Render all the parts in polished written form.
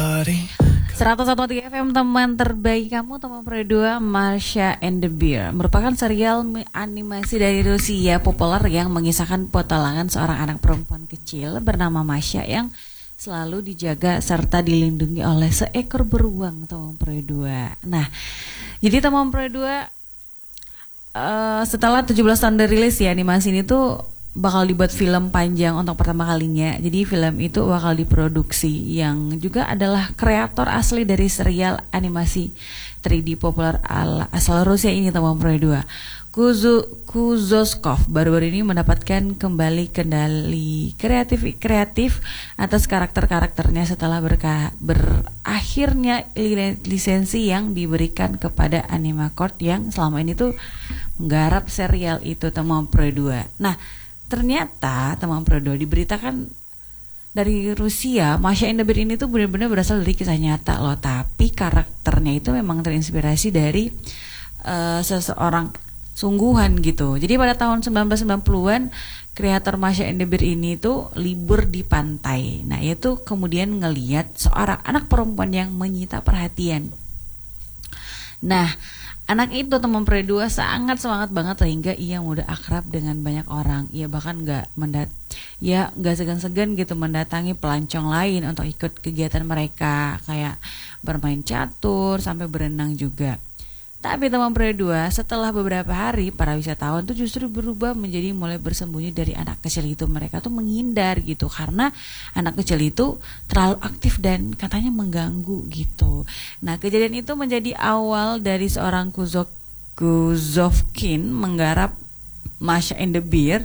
101.3 FM, teman terbaik kamu, teman berdua, Masha and the Bear merupakan serial animasi dari Rusia populer yang mengisahkan petualangan seorang anak perempuan kecil bernama Masha yang selalu dijaga serta dilindungi oleh seekor beruang, teman berdua. Nah, jadi teman berdua, setelah 17 tahun dari rilis ya, animasi ini tuh bakal dibuat film panjang untuk pertama kalinya. Jadi film itu bakal diproduksi yang juga adalah kreator asli dari serial animasi 3D populer asal Rusia ini, teman berdua. Kuzoskov baru-baru ini mendapatkan kembali kendali kreatif atas karakternya setelah berakhirnya lisensi yang diberikan kepada Animacord yang selama ini tuh menggarap serial itu, teman berdua. Nah, ternyata teman berdua diberitakan dari Rusia, Masha and the Bear ini tuh benar-benar berasal dari kisah nyata loh. Tapi karakternya itu memang terinspirasi dari seseorang sungguhan gitu. Jadi pada tahun 1990-an kreator Masha and the Bear ini tuh libur di pantai. Nah, itu kemudian ngelihat seorang anak perempuan yang menyita perhatian. Nah, anak itu, teman berdua, sangat semangat banget sehingga ia mudah akrab dengan banyak orang. Ia bahkan nggak segan-segan gitu mendatangi pelancong lain untuk ikut kegiatan mereka, kayak bermain catur sampai berenang juga. Tapi teman berdua, setelah beberapa hari para wisatawan tuh justru berubah menjadi mulai bersembunyi dari anak kecil itu. Mereka tuh menghindar gitu karena anak kecil itu terlalu aktif dan katanya mengganggu gitu. Nah, kejadian itu menjadi awal dari seorang Kuzovkin menggarap Masha and the Bear.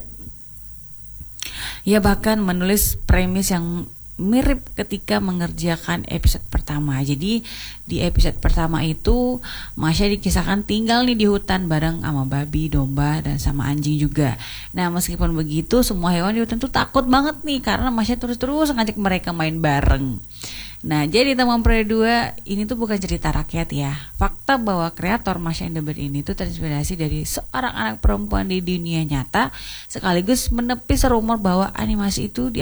Ia bahkan menulis premis yang mirip ketika mengerjakan episode pertama. Jadi di episode pertama itu Masha dikisahkan tinggal nih di hutan bareng sama babi, domba, dan sama anjing juga. Nah, meskipun begitu semua hewan di hutan tuh takut banget nih karena Masha terus-terus ngajak mereka main bareng. Nah, jadi teman berdua, ini tuh bukan cerita rakyat ya. Fakta bahwa kreator Masha and the Bear ini tuh terinspirasi dari seorang anak perempuan di dunia nyata, sekaligus menepis rumor bahwa animasi itu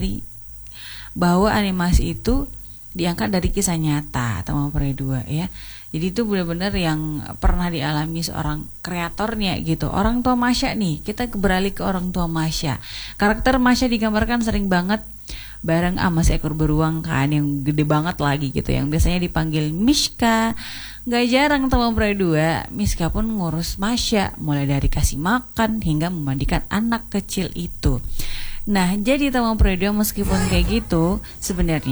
diangkat dari kisah nyata, teman berdua ya. Jadi itu benar-benar yang pernah dialami seorang kreatornya gitu. Orang tua Masha nih, kita beralih ke orang tua Masha. Karakter Masha digambarkan sering banget bareng sama seekor beruang kan, yang gede banget lagi gitu, yang biasanya dipanggil Mishka. Gak jarang, teman berdua, Mishka pun ngurus Masha, mulai dari kasih makan hingga memandikan anak kecil itu. Nah, jadi teman berdua, meskipun kayak gitu, sebenarnya